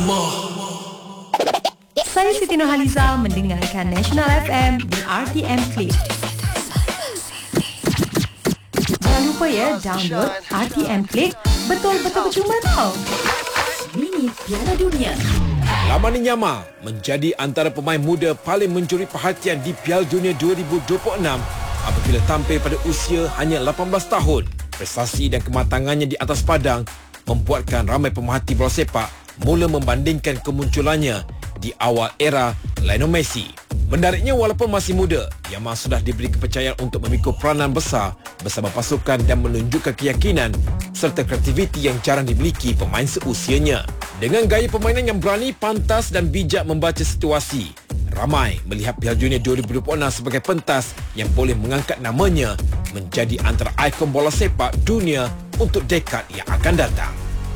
Saya Siti Nurhaliza mendengarkan National FM di RTM Click. Jangan lupa ya, download RTM Click. Betul-betul percuma tau. Mini Piala Dunia. Lamani Yamal menjadi antara pemain muda paling mencuri perhatian di Piala Dunia 2026 apabila tampil pada usia hanya 18 tahun. Prestasi dan kematangannya di atas padang membuatkan ramai pemerhati bola sepak mula membandingkan kemunculannya di awal era Lionel Messi. Menariknya, walaupun masih muda, Yamal sudah diberi kepercayaan untuk memikul peranan besar bersama pasukan dan menunjukkan keyakinan serta kreativiti yang jarang dimiliki pemain seusianya. Dengan gaya permainan yang berani, pantas dan bijak membaca situasi, ramai melihat Piala Dunia 2026 sebagai pentas yang boleh mengangkat namanya menjadi antara ikon bola sepak dunia untuk dekad yang akan datang.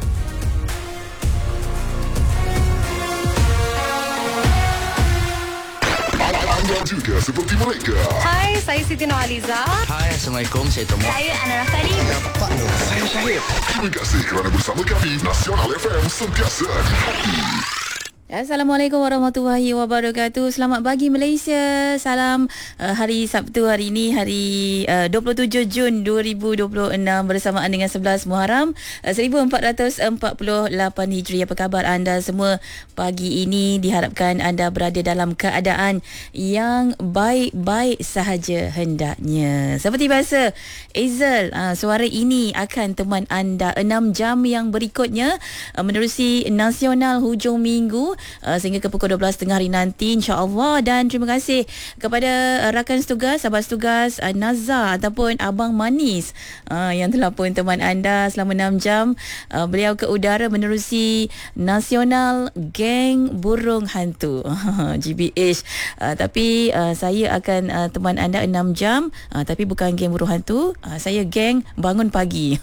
Anda juga seperti mereka. Hai, saya Siti Nurhaliza. Hai, Assalamualaikum. Saya Tomo. Saya Ana Rafani. Saya Syahid. Terima kasih kerana bersama kami. Nasional FM sentiasa di hati. Assalamualaikum warahmatullahi wabarakatuh. Selamat pagi Malaysia. Salam hari Sabtu hari ini, hari 27 Jun 2026 bersamaan dengan 11 Muharram 1448 Hijri. Apa khabar anda semua pagi ini? Diharapkan anda berada dalam keadaan yang baik-baik sahaja hendaknya. Seperti biasa, Aizal suara ini akan teman anda 6 jam yang berikutnya menerusi Nasional hujung minggu sehingga ke pukul 12.30 hari nanti, insya-Allah. Dan terima kasih kepada rakan setugas, sahabat setugas Nazar ataupun Abang Manis yang telah pun teman anda selama 6 jam. Beliau ke udara menerusi Nasional Geng Burung Hantu GBH. Tapi saya akan teman anda 6 jam, tapi bukan Geng Burung Hantu, saya Geng Bangun Pagi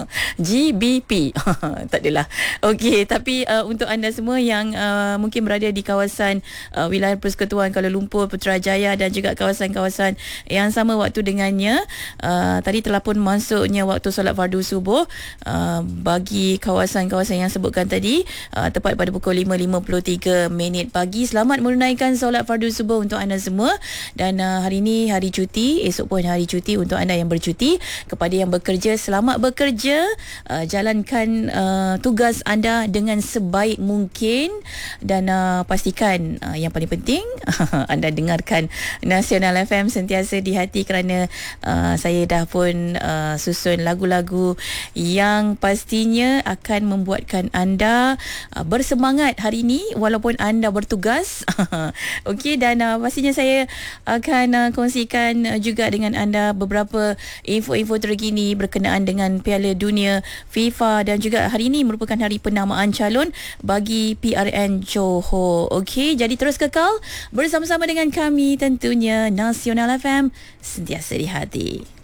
GBP. Tak adalah. Okey, tapi untuk anda semua yang mungkin berada di kawasan wilayah Persekutuan Kuala Lumpur, Putrajaya dan juga kawasan-kawasan yang sama waktu dengannya, tadi telah pun masuknya waktu solat fardu subuh bagi kawasan-kawasan yang sebutkan tadi, tepat pada pukul 5.53 pagi. Selamat menunaikan solat fardu subuh untuk anda semua. Dan hari ini hari cuti, esok pun hari cuti untuk anda yang bercuti. Kepada yang bekerja, selamat bekerja, jalankan tugas anda dengan sebaik mungkin. Dan pastikan yang paling penting anda dengarkan Nasional FM sentiasa di hati, kerana saya dah pun susun lagu-lagu yang pastinya akan membuatkan anda bersemangat hari ini walaupun anda bertugas. Okey, dan pastinya saya akan kongsikan juga dengan anda beberapa info-info terkini berkenaan dengan Piala Dunia FIFA, dan juga hari ini merupakan hari penamaan calon bagi PRN Johor. Okey, jadi terus kekal bersama-sama dengan kami tentunya. Nasional FM sentiasa di hati.